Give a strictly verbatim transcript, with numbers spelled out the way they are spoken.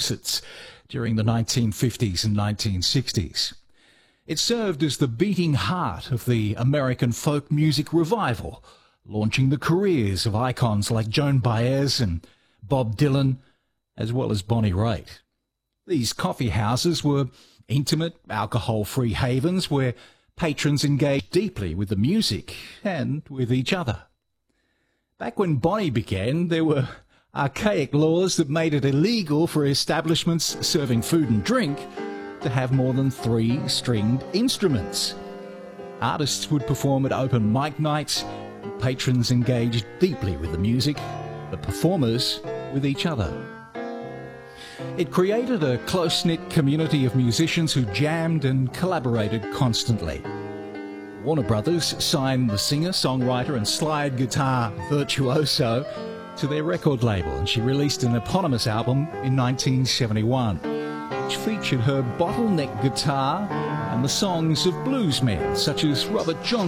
concerts during the nineteen fifties and nineteen sixties. It served as the beating heart of the American folk music revival, launching the careers of icons like Joan Baez and Bob Dylan, as well as Bonnie Raitt. These coffee houses were intimate, alcohol-free havens where patrons engaged deeply with the music and with each other. Back when Bonnie began, there were archaic laws that made it illegal for establishments serving food and drink to have more than three stringed instruments. Artists would perform at open mic nights, and patrons engaged deeply with the music, the performers with each other. It created a close-knit community of musicians who jammed and collaborated constantly. Warner Brothers signed the singer, songwriter and slide guitar virtuoso to their record label, and she released an eponymous album in nineteen seventy-one, which featured her bottleneck guitar and the songs of bluesmen such as Robert Johnson.